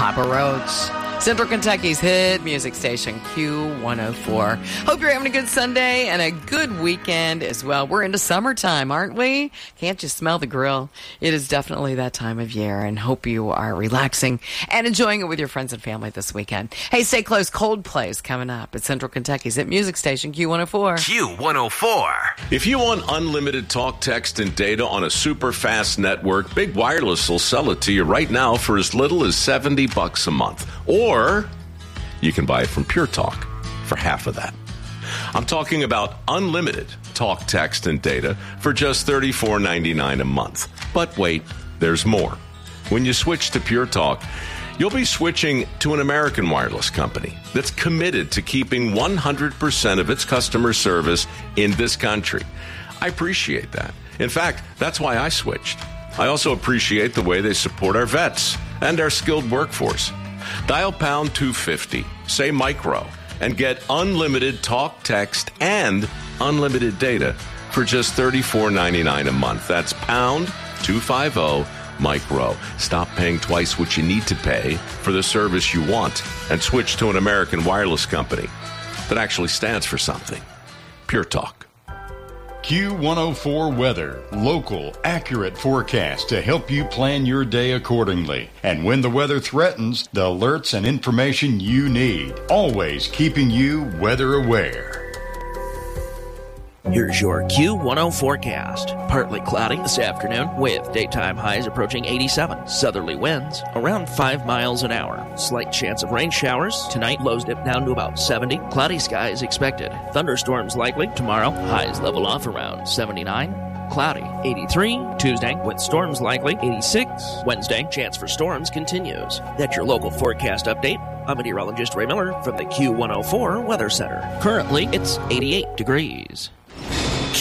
Papa Roach. Central Kentucky's hit music station, Q104. Hope you're having a good Sunday and a good weekend as well. We're into summertime, aren't we? Can't you smell the grill? It is definitely that time of year, and hope you are relaxing and enjoying it with your friends and family this weekend. Hey, stay close. Coldplay's coming up at Central Kentucky's hit music station, Q104. Q104. If you want unlimited talk, text, and data on a super fast network, Big Wireless will sell it to you right now for as little as $70 a month. Or you can buy it from Pure Talk for half of that. I'm talking about unlimited talk, text, and data for just $34.99 a month. But wait, there's more. When you switch to Pure Talk, you'll be switching to an American wireless company that's committed to keeping 100% of its customer service in this country. I appreciate that. In fact, that's why I switched. I also appreciate the way they support our vets and our skilled workforce. Dial pound 250, say micro, and get unlimited talk, text, and unlimited data for just $34.99 a month. That's pound 250 micro. Stop paying twice what you need to pay for the service you want and switch to an American wireless company that actually stands for something. Pure Talk. Q104 weather. Local, accurate forecast to help you plan your day accordingly. And when the weather threatens, the alerts and information you need. Always keeping you weather aware. Here's your Q10 forecast. Partly cloudy this afternoon with daytime highs approaching 87. Southerly winds around 5 miles an hour. Slight chance of rain showers. Tonight, lows dip down to about 70. Cloudy skies expected. Thunderstorms likely. Tomorrow, highs level off around 79. Cloudy, 83. Tuesday, with storms likely, 86. Wednesday, chance for storms continues. That's your local forecast update. I'm meteorologist Ray Miller from the Q104 Weather Center. Currently, it's 88 degrees.